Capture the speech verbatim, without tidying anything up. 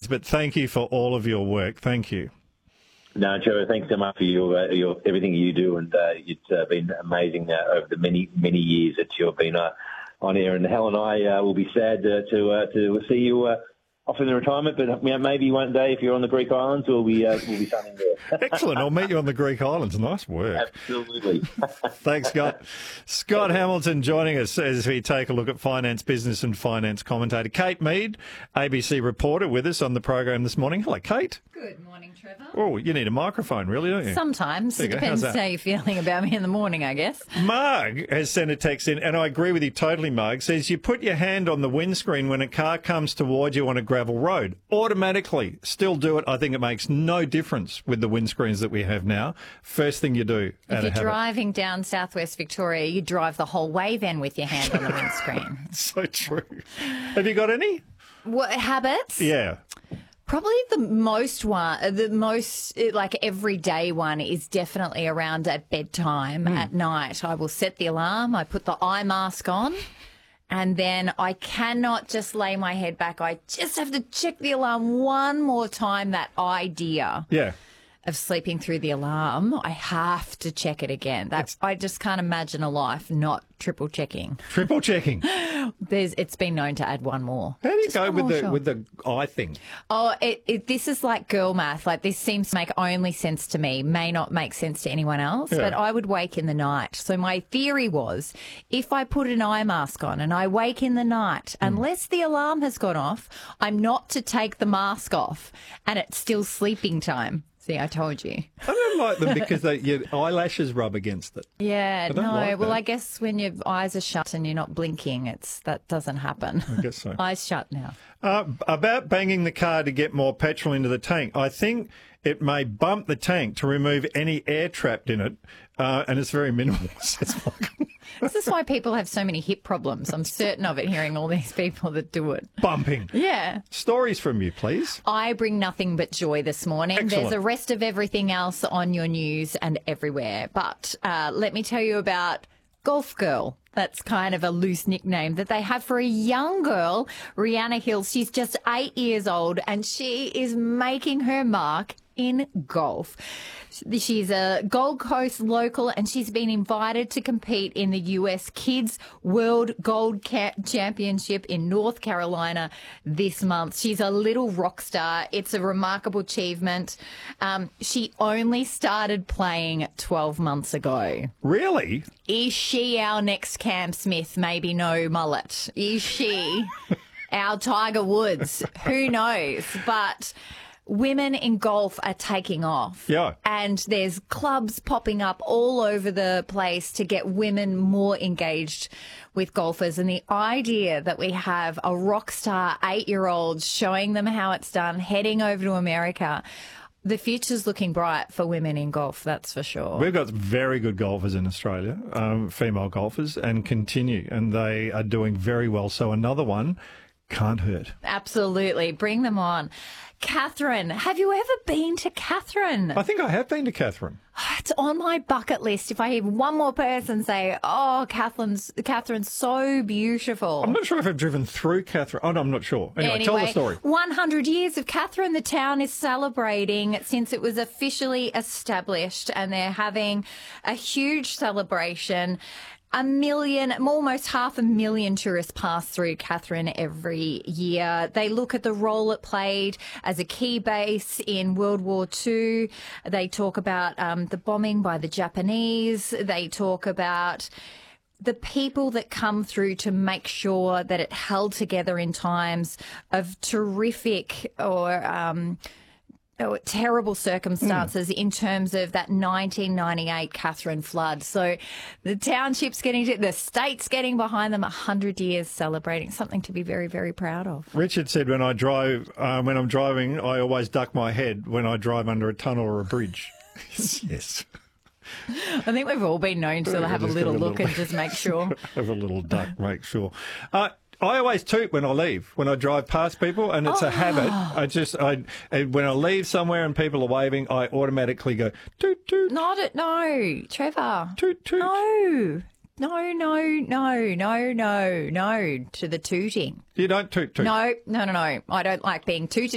but thank you for all of your work. Thank you. No, Trevor, thanks so much for your, uh, your everything you do, and uh, it's uh, been amazing uh, over the many, many years that you've been uh, on air. And Hal and I uh, will be sad uh, to uh, to see you uh, off in the retirement, but you know, maybe one day if you're on the Greek Islands, we'll be uh, we'll be sunning there. Excellent. I'll meet you on the Greek Islands. Nice work. Absolutely. Thanks, Scott. Scott Hamilton joining us as we take a look at finance, business, and finance commentator Kate Mead, A B C reporter, with us on the program this morning. Hello, Kate. Good morning, Trevor. Oh, you need a microphone, really, don't you? Sometimes. It depends how you're feeling about me in the morning, I guess. Marg has sent a text in, and I agree with you totally, Marg. Says you put your hand on the windscreen when a car comes towards you on a gravel road. Automatically. Still do it. I think it makes no difference with the windscreens that we have now. First thing you do. If you're driving down southwest Victoria, you drive the whole way then with your hand on the windscreen. So true. Have you got any? What habits? Yeah. Probably the most one, the most like everyday one is definitely around at bedtime mm. at night. I will set the alarm. I put the eye mask on, and then I cannot just lay my head back. I just have to check the alarm one more time. That idea. Yeah. Of sleeping through the alarm, I have to check it again. That's I just can't imagine a life not triple checking. Triple checking. There's it's been known to add one more. How do you just go with the shot. with the eye thing? Oh, it, it this is like girl math. Like this seems to make only sense to me. May not make sense to anyone else. Yeah. But I would wake in the night. So my theory was, if I put an eye mask on and I wake in the night, mm. unless the alarm has gone off, I'm not to take the mask off, and it's still sleeping time. See, I told you. I don't like them because they, your eyelashes rub against it. Yeah, no. Like well, that. I guess when your eyes are shut and you're not blinking, it's that doesn't happen. I guess so. Eyes shut now. Uh, about banging the car to get more petrol into the tank, I think it may bump the tank to remove any air trapped in it, uh, and it's very minimal. This is why people have so many hip problems. I'm certain of it, hearing all these people that do it. Bumping. Yeah. Stories from you, please. I bring nothing but joy this morning. Excellent. There's a rest of everything else on your news and everywhere. But uh, let me tell you about Golf Girl. That's kind of a loose nickname that they have for a young girl, Rihanna Hills. She's just eight years old and she is making her mark in golf. She's a Gold Coast local and she's been invited to compete in the U S Kids World Gold Championship in North Carolina this month. She's a little rock star. It's a remarkable achievement. Um, she only started playing twelve months ago. Really? Is she our next Cam Smith? Maybe no mullet. Is she our Tiger Woods? Who knows? But women in golf are taking off. Yeah. And there's clubs popping up all over the place to get women more engaged with golfers. And the idea that we have a rock star eight-year-old showing them how it's done, heading over to America, the future's looking bright for women in golf, that's for sure. We've got very good golfers in Australia, um, female golfers, and continue, and they are doing very well. So another one can't hurt. Absolutely. Bring them on. Catherine, have you ever been to Catherine? I think I have been to Catherine. It's on my bucket list. If I hear one more person say, oh, Catherine's, Catherine's so beautiful. I'm not sure if I've driven through Catherine. Oh, no, I'm not sure. Anyway, anyway, tell the story. one hundred years of Catherine. The town is celebrating since it was officially established, and they're having a huge celebration. A million, almost half a million tourists pass through Catherine every year. They look at the role it played as a key base in World War Two. They talk about um, the bombing by the Japanese. They talk about the people that come through to make sure that it held together in times of terrific or um Oh, terrible circumstances mm. in terms of that nineteen ninety-eight Catherine flood. So the township's getting, the state's getting behind them, one hundred years celebrating, something to be very, very proud of. Richard said when I drive, uh, when I'm driving, I always duck my head when I drive under a tunnel or a bridge. Yes. I think we've all been known to have a little look little, and just make sure. Have a little duck, make sure. Uh, I always toot when I leave, when I drive past people, and it's oh. a habit. I just, I when I leave somewhere and people are waving, I automatically go, toot, toot. Not it, no, Trevor. Toot, toot. No. No, no, no, no, no, no to the tooting. You don't toot, toot? No, no, no, no. I don't like being tooted.